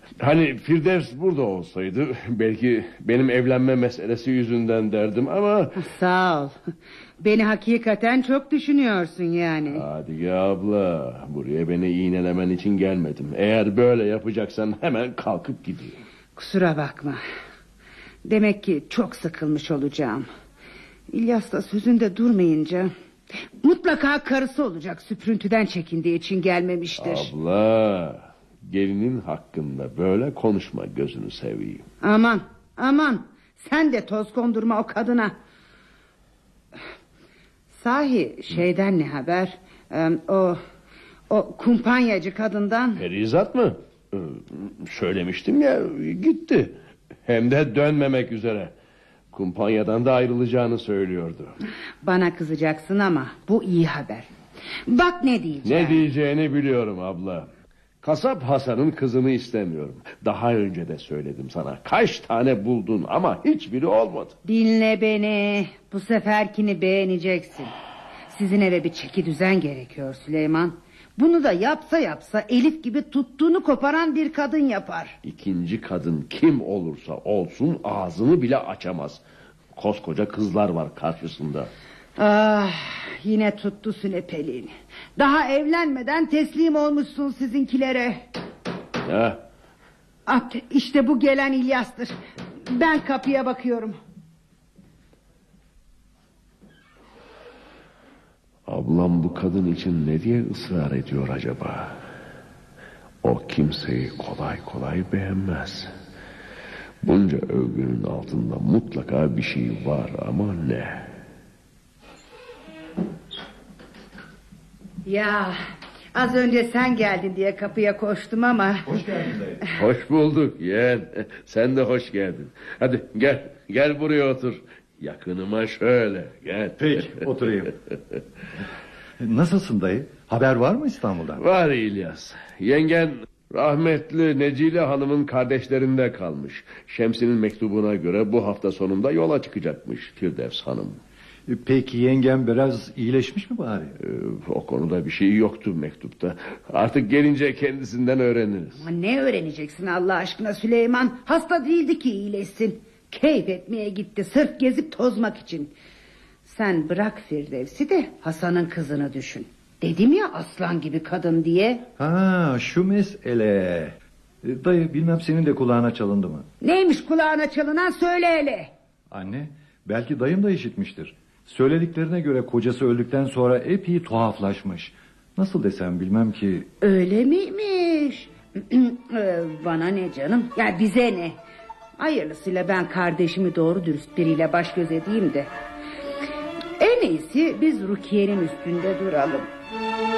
Hani Firdevs burada olsaydı belki benim evlenme meselesi yüzünden derdim ama... Sağ ol. Beni hakikaten çok düşünüyorsun yani. Hadi abla, buraya beni iğnelemen için gelmedim. Eğer böyle yapacaksan hemen kalkıp gideyim. Kusura bakma. Demek ki çok sıkılmış olacağım. İlyas da sözünde durmayınca... Mutlaka karısı olacak, süprüntüden çekindiği için gelmemiştir. Abla, gelinin hakkında böyle konuşma, gözünü seveyim. Aman sen de toz kondurma o kadına. Sahi şeyden ne haber? O kumpanyacı kadından. Perizat mı? Söylemiştim ya, gitti. Hem de dönmemek üzere. Kumpanyadan da ayrılacağını söylüyordu. Bana kızacaksın ama bu iyi haber. Bak ne diyeceğim. Ne diyeceğini biliyorum abla. Kasap Hasan'ın kızını istemiyorum. Daha önce de söyledim sana. Kaç tane buldun ama hiçbiri olmadı. Dinle beni. Bu seferkini beğeneceksin. Sizin eve bir çeki düzen gerekiyor Süleyman. Bunu da yapsa Elif gibi tuttuğunu koparan bir kadın yapar. İkinci kadın kim olursa olsun ağzını bile açamaz. Koskoca kızlar var karşısında. Ah, yine tuttu Sünepeli'ni. Daha evlenmeden teslim olmuşsun sizinkilere. İşte bu gelen İlyas'tır. Ben kapıya bakıyorum. Ablam bu kadın için ne diye ısrar ediyor acaba? O kimseyi kolay kolay beğenmez. Bunca övgünün altında mutlaka bir şey var ama ne? Ya az önce sen geldin diye kapıya koştum ama... Hoş geldin dayı. Hoş bulduk yeğen. Sen de hoş geldin. Hadi gel buraya otur. Yakınıma şöyle gel. Peki oturayım. Nasılsın dayı? Haber var mı İstanbul'dan? Var İlyas. Yengen rahmetli Necile Hanım'ın kardeşlerinde kalmış. Şemsi'nin mektubuna göre bu hafta sonunda yola çıkacakmış Firdevs Hanım. Peki yengem biraz iyileşmiş mi bari? O konuda bir şey yoktu mektupta. Artık gelince kendisinden öğreniriz. Ama ne öğreneceksin Allah aşkına Süleyman? Hasta değildi ki iyileşsin. Keyif etmeye gitti sırf gezip tozmak için. Sen bırak Firdevs'i de Hasan'ın kızını düşün. Dedim ya aslan gibi kadın diye. Ha, şu mesele. Dayı bilmem senin de kulağına çalındı mı? Neymiş kulağına çalınan söyle hele. Anne, belki dayım da işitmiştir. Söylediklerine göre kocası öldükten sonra epey tuhaflaşmış. Nasıl desem bilmem ki. Öyle miymiş? Bana ne canım? Ya bize ne? Hayırlısıyla ben kardeşimi doğru dürüst biriyle baş göz edeyim de. En iyisi biz Rukiye'nin üstünde duralım.